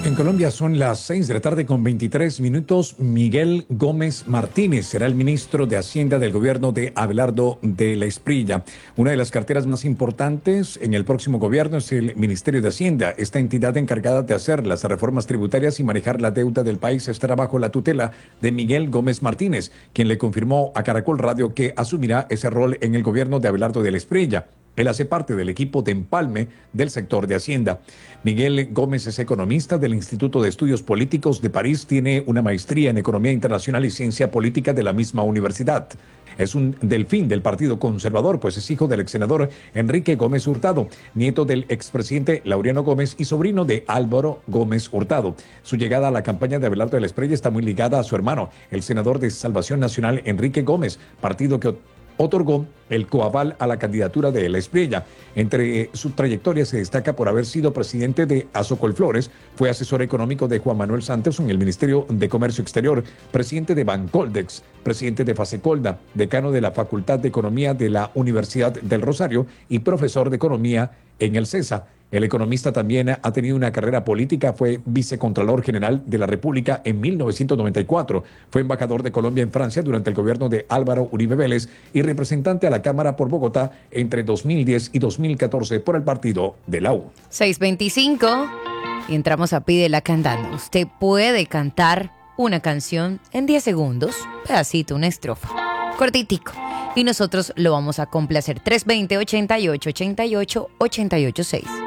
En Colombia son las 6 de la tarde con 23 minutos. Miguel Gómez Martínez será el ministro de Hacienda del gobierno de Abelardo de la Espriella. Una de las carteras más importantes en el próximo gobierno es el Ministerio de Hacienda. Esta entidad encargada de hacer las reformas tributarias y manejar la deuda del país estará bajo la tutela de Miguel Gómez Martínez, quien le confirmó a Caracol Radio que asumirá ese rol en el gobierno de Abelardo de la Espriella. Él hace parte del equipo de empalme del sector de Hacienda. Miguel Gómez es economista del Instituto de Estudios Políticos de París, tiene una maestría en Economía Internacional y Ciencia Política de la misma universidad. Es un delfín del Partido Conservador, pues es hijo del exsenador Enrique Gómez Hurtado, nieto del expresidente Laureano Gómez y sobrino de Álvaro Gómez Hurtado. Su llegada a la campaña de Abelardo de la Espriella está muy ligada a su hermano, el senador de Salvación Nacional Enrique Gómez, partido que otorgó el coaval a la candidatura de la Espriella. Entre su trayectoria se destaca por haber sido presidente de Azocolflores, fue asesor económico de Juan Manuel Santos en el Ministerio de Comercio Exterior, presidente de Bancoldex, presidente de Fasecolda, decano de la Facultad de Economía de la Universidad del Rosario y profesor de Economía en el CESA. El economista también ha tenido una carrera política, fue vicecontralor general de la República en 1994, fue embajador de Colombia en Francia durante el gobierno de Álvaro Uribe Vélez y representante a la Cámara por Bogotá entre 2010 y 2014 por el partido de la U. 6:25 y entramos a Pídela Cantando. Usted puede cantar una canción en 10 segundos, pedacito, una estrofa, cortitico. Y nosotros lo vamos a complacer. 320-88-88-886.